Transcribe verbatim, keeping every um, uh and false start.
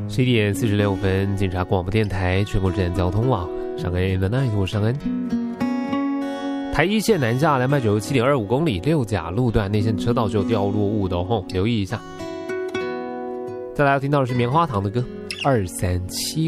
十一点四十六分，警察广播电台全国站交通网，上恩 in the night， 我上恩。台一线南下两百九十七点二五公里，六甲路段内线车道只有掉落物的哦，留意一下。再来要听到的是棉花糖的歌，二三七。